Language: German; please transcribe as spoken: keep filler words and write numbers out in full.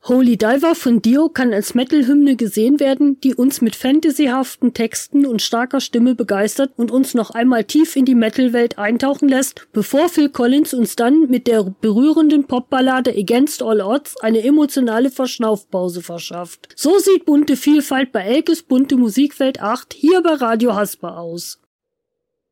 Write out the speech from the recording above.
Holy Diver von Dio kann als Metal-Hymne gesehen werden, die uns mit fantasyhaften Texten und starker Stimme begeistert und uns noch einmal tief in die Metal-Welt eintauchen lässt, bevor Phil Collins uns dann mit der berührenden Popballade Against All Odds eine emotionale Verschnaufpause verschafft. So sieht bunte Vielfalt bei Elkes bunte Musikwelt acht hier bei Radio Hasper aus.